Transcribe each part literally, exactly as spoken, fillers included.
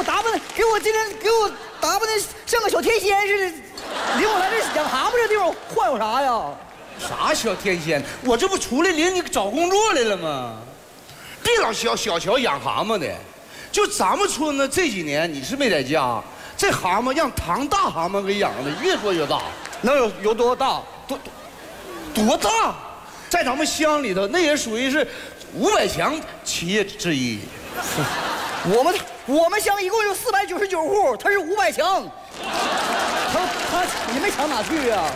我打扮的，给我今天给我打扮的像个小天仙似的，领我来这养蛤蟆这地方换我啥呀？ 啥小天仙？我这不出来领你找工作来了吗？别老小小瞧养蛤蟆的，就咱们村子这几年你是没在家，这蛤蟆让唐大蛤蟆给养的越做越大， 能有有多大？ 多多多大？在咱们乡里头，那也属于是五百强企业之一。 我们我们乡一共有四百九十九户，他是五百强，他他也没强哪去呀、啊？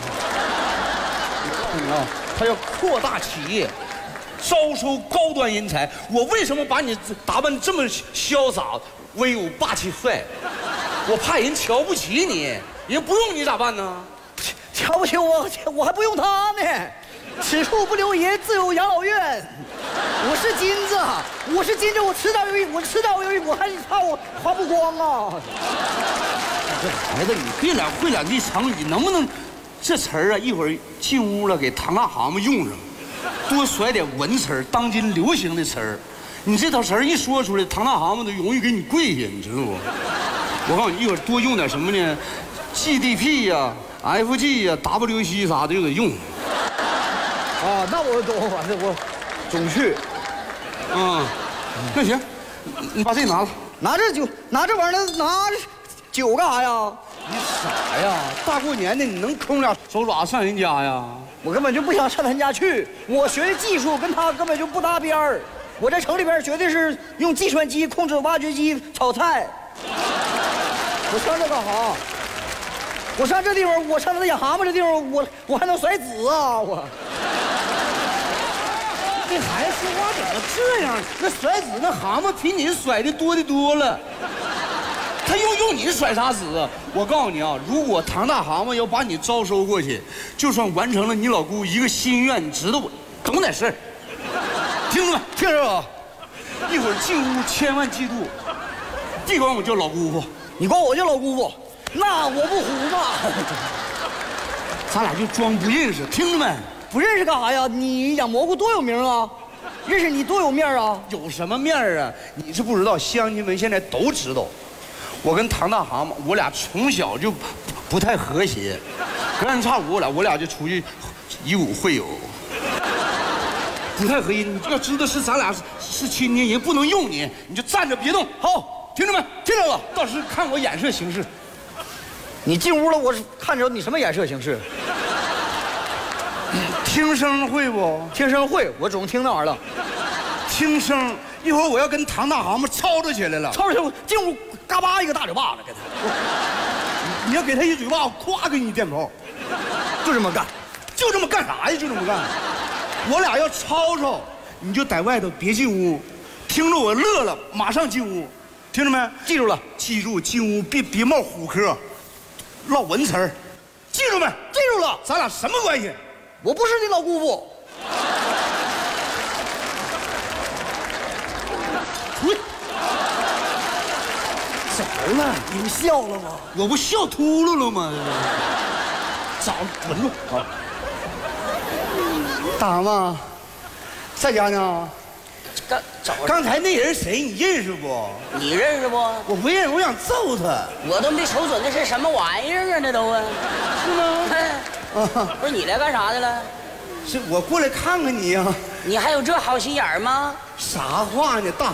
啊，他要扩大企业，招收高端人才。我为什么把你打扮这么潇洒、威武、霸气、帅？我怕人瞧不起你，人不用你咋办呢？ 瞧不起我，我还不用他呢。此处不留爷，自有养老院。我是金子，我是金子，我迟早有一，我迟早有一，我还怕我花不光啊！ 这孩子，你别两会两句成语，能不能这词儿啊？一会儿进屋了，给唐大蛤蟆用上，多甩点文词儿，当今流行的词儿。你这套词儿一说出来，唐大蛤蟆都容易给你跪下，你知道不？我告诉你，一会儿多用点什么呢 ？G D P 呀、啊、F G 呀、啊、W C 啥的就得用。 啊，那我懂，反正我总去。 嗯，那行，你把这拿了， 拿这酒，拿这玩意儿，拿酒干啥呀？ 你傻呀？大过年的，你能空俩手爪上人家呀？ 我根本就不想上他家去，我学的技术跟他根本就不搭边儿。我在城里边学的是用计算机控制挖掘机炒菜。我上这干啥？我上这地方，我上他养蛤蟆这地方，我我还能甩籽啊！我。 这孩子说话怎么这样？那甩籽那蛤蟆比你甩的多的多了。他用用你甩啥籽啊？我告诉你啊，如果唐大蛤蟆要把你招收过去，就算完成了你老姑一个心愿，你知道不？懂点事儿。听着没？听着啊！一会儿进屋千万记住，别管我叫老姑父， 你管我叫老姑父，那我不虎嘛。 咱俩就装不认识，听着没？ 不认识干啥呀？你养蘑菇多有名啊，认识你多有面啊。 有什么面啊？你是不知道，乡亲们现在都知道。我跟唐大蛤蟆，我俩从小就不太和谐，隔三差五我俩我俩就出去以武会友，不太合谐。你要知道是咱俩是亲戚，人不能用你，你就站着别动。好，听着没？听着了。到时看我眼色行事。 你进屋了，我是看着你什么眼色行事？ 听声会不？ 听声会，我总听那玩意儿了。 听声，一会儿我要跟唐大蛤蟆吵吵起来了。 吵吵进屋，嘎巴一个大嘴巴子给他。 你要给他一嘴巴，我咵给你电炮。 就这么干， 就这么干啥呀？就这么干。我俩要吵吵，你就在外头别进屋，听着我乐了，马上进屋，听着没？ 记住了， 记住进屋别别冒虎嗑，唠文词儿，记住没？ 记住了。 咱俩什么关系？ 我不是你老姑父。 滚！ 怎么了？你们笑了吗？ 我不笑秃噜了吗？早滚住！好，大蛤蟆，在家呢。 刚找刚才那人谁？你认识不？ 你认识不？ 我不认识，我想揍他。 我都没瞅准那是什么玩意儿啊，那都啊， 是吗？ 啊，不是你来干啥的了？ 是我过来看看你呀、啊。 你还有这好心眼儿吗？ 啥话呢，大